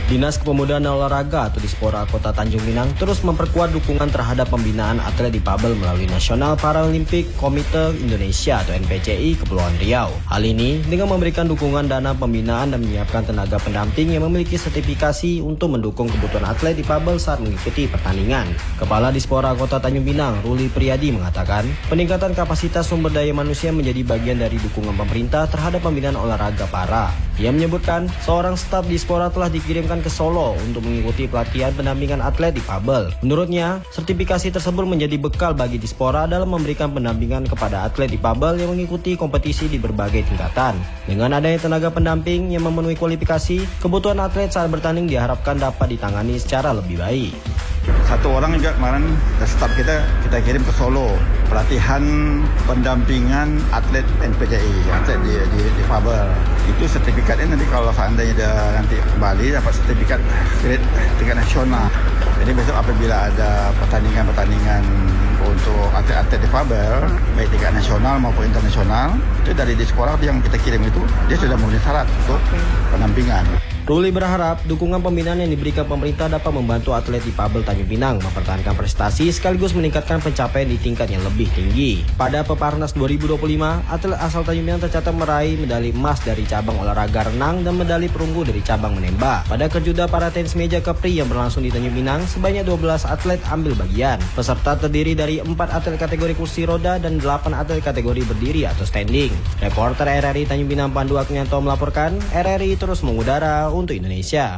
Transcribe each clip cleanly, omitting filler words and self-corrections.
Dinas Kepemudaan dan Olahraga atau Dispora Kota Tanjung Pinang terus memperkuat dukungan terhadap pembinaan atlet difabel melalui National Paralympic Committee Indonesia atau NPCI Kepulauan Riau. Hal ini dengan memberikan dukungan dana pembinaan dan menyiapkan tenaga pendamping yang memiliki sertifikasi untuk mendukung kebutuhan atlet difabel saat mengikuti pertandingan. Kepala Dispora Kota Tanjung Pinang, Ruli Priyadi mengatakan, peningkatan kapasitas sumber daya manusia menjadi bagian dari dukungan pemerintah terhadap pembinaan olahraga para. Ia menyebutkan, seorang staf Dispora telah dikirimkan ke Solo untuk mengikuti pelatihan pendampingan atlet difabel. Menurutnya, sertifikasi tersebut menjadi bekal bagi Dispora dalam memberikan pendampingan kepada atlet difabel yang mengikuti kompetisi di berbagai tingkatan. Dengan adanya tenaga pendamping yang memenuhi kualifikasi, kebutuhan atlet saat bertanding diharapkan dapat ditangani secara lebih baik. Satu orang juga kemarin staf kita kirim ke Solo, pelatihan pendampingan atlet NPCI, atlet di difabel. Itu sertifikatnya nanti kalau seandainya dia nanti kembali dapat sertifikat grade tingkat nasional. Jadi besok apabila ada pertandingan untuk atlet-atlet difabel, baik tingkat nasional maupun internasional, itu dari Dispora yang kita kirim itu, dia sudah memenuhi syarat untuk pendampingan. Ruli berharap dukungan pembinaan yang diberikan pemerintah dapat membantu atlet difabel Tanjung Pinang mempertahankan prestasi sekaligus meningkatkan pencapaian di tingkat yang lebih tinggi. Pada Peparnas 2025, atlet asal Tanjung Pinang tercatat meraih medali emas dari cabang olahraga renang dan medali perunggu dari cabang menembak. Pada kejuaraan para tenis meja Kepri yang berlangsung di Tanjung Pinang, sebanyak 12 atlet ambil bagian. Peserta terdiri dari 4 atlet kategori kursi roda dan 8 atlet kategori berdiri atau standing. Reporter RRI Tanjung Pinang Pandu Aknyanto melaporkan, RRI terus mengudara untuk Indonesia.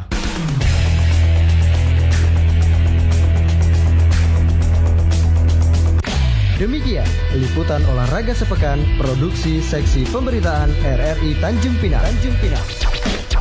Demikian liputan olahraga sepekan produksi seksi pemberitaan RRI Tanjung Pinang.